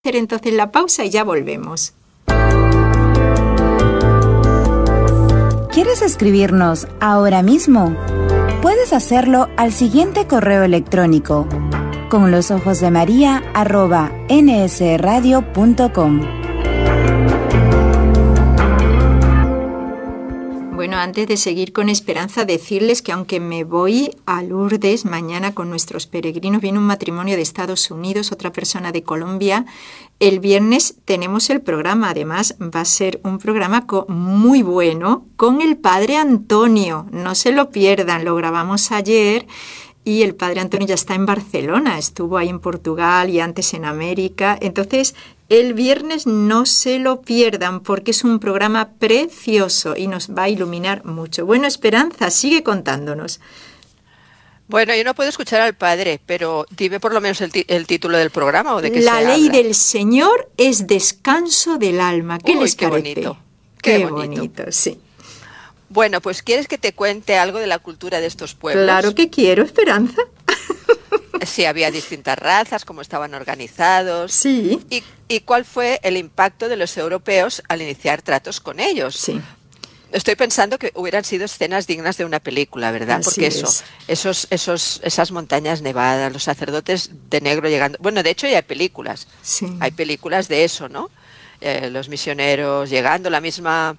Hacer entonces la pausa y ya volvemos. ¿Quieres escribirnos ahora mismo? Puedes hacerlo al siguiente correo electrónico: conlosojosdemaria@nsradio.com. Bueno, antes de seguir con Esperanza, decirles que aunque me voy a Lourdes mañana con nuestros peregrinos, viene un matrimonio de Estados Unidos, otra persona de Colombia. El viernes tenemos el programa, además va a ser un programa muy bueno con el Padre Antonio. No se lo pierdan, lo grabamos ayer. Y el Padre Antonio ya está en Barcelona, estuvo ahí en Portugal y antes en América. Entonces, el viernes no se lo pierdan porque es un programa precioso y nos va a iluminar mucho. Bueno, Esperanza, sigue contándonos. Bueno, yo no puedo escuchar al Padre, pero dime por lo menos el título del programa o de qué se La ley habla. del Señor es descanso del alma. ¿Qué les qué parece? bonito. Qué bonito, sí. Bueno, pues ¿quieres que te cuente algo de la cultura de estos pueblos? Claro que quiero, Esperanza. Sí, había distintas razas, cómo estaban organizados. Sí. ¿Y cuál fue el impacto de los europeos al iniciar tratos con ellos? Sí. Estoy pensando que hubieran sido escenas dignas de una película, ¿verdad? Así Porque esas montañas nevadas, los sacerdotes de negro llegando... Bueno, de hecho ya hay películas. Sí. Hay películas de eso, ¿no? Los misioneros llegando, la misma...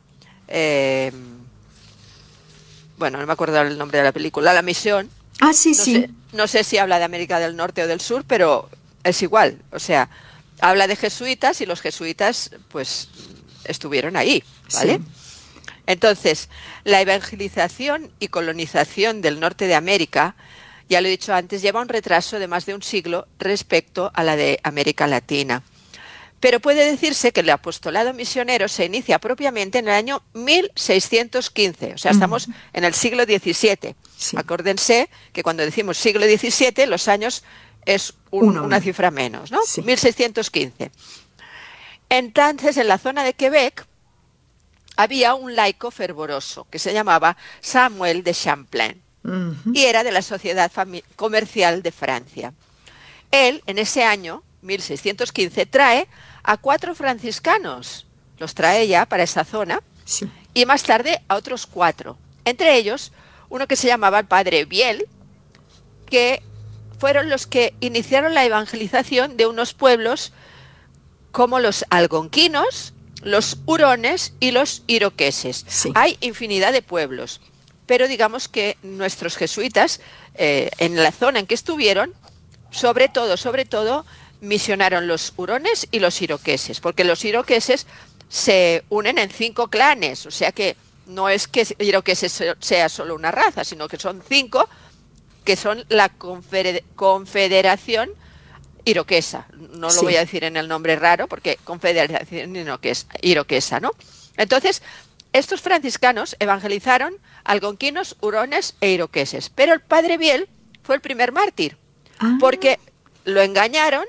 bueno, no me acuerdo el nombre de la película, La Misión. Ah, sí. No sé si habla de América del Norte o del Sur, pero es igual. O sea, habla de jesuitas y los jesuitas, pues, estuvieron ahí, ¿vale? Sí. Entonces, la evangelización y colonización del norte de América, ya lo he dicho antes, lleva un retraso de más de un siglo respecto a la de América Latina. Pero puede decirse que el apostolado misionero se inicia propiamente en el año 1615, o sea, estamos en el siglo XVII. Sí. Acuérdense que cuando decimos siglo XVII, los años es una cifra menos, ¿no? Sí. 1615. Entonces, en la zona de Quebec había un laico fervoroso que se llamaba Samuel de Champlain y era de la Sociedad Comercial de Francia. Él, en ese año, 1615, trae a 4 franciscanos, los trae ya para esa zona, Sí. y más tarde a otros 4. Entre ellos, uno que se llamaba el padre Biel, que fueron los que iniciaron la evangelización de unos pueblos como los algonquinos, los hurones y los iroqueses. Sí. Hay infinidad de pueblos, pero digamos que nuestros jesuitas, en la zona en que estuvieron, sobre todo, misionaron los hurones y los iroqueses, porque los iroqueses se unen en 5 clanes, o sea que no es que iroqueses sea solo una raza, sino que son 5 que son la confederación iroquesa. No lo voy a decir en el nombre raro, porque confederación iroquesa, ¿no? Entonces, estos franciscanos evangelizaron algonquinos, hurones e iroqueses, pero el padre Biel fue el primer mártir, porque lo engañaron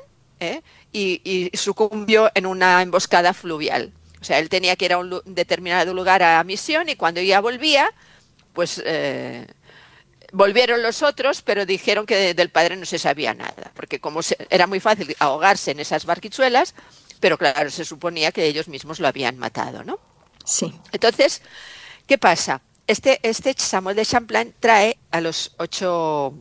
y sucumbió en una emboscada fluvial. O sea, él tenía que ir a un determinado lugar a misión y cuando ya volvía, pues volvieron los otros, pero dijeron que del padre no se sabía nada, porque como era muy fácil ahogarse en esas barquichuelas, pero claro, se suponía que ellos mismos lo habían matado, ¿no? Sí. Entonces, ¿qué pasa? Este Samuel de Champlain trae a los ocho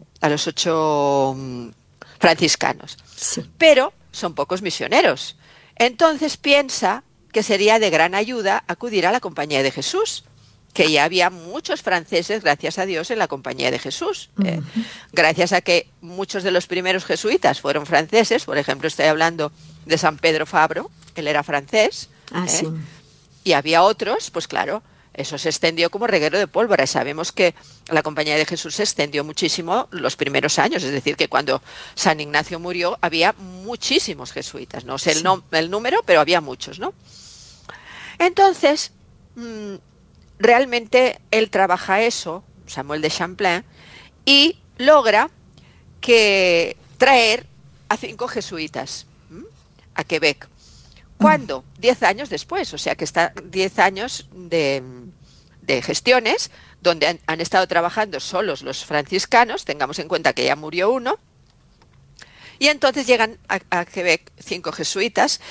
franciscanos, Sí. pero son pocos misioneros. Entonces piensa que sería de gran ayuda acudir a la Compañía de Jesús, que ya había muchos franceses, gracias a Dios, en la Compañía de Jesús. Gracias a que muchos de los primeros jesuitas fueron franceses, por ejemplo, estoy hablando de San Pedro Fabro, él era francés, Sí. y había otros, pues claro, eso se extendió como reguero de pólvora. Sabemos que la Compañía de Jesús se extendió muchísimo los primeros años, es decir, que cuando San Ignacio murió había muchísimos jesuitas, no sé el número, pero había muchos, ¿no? Entonces, realmente él trabaja eso, Samuel de Champlain, y logra traer a 5 jesuitas a Quebec. ¿Cuándo? 10 años después, o sea que está 10 años de gestiones donde han estado trabajando solos los franciscanos, tengamos en cuenta que ya murió uno, Y entonces llegan a Quebec 5 jesuitas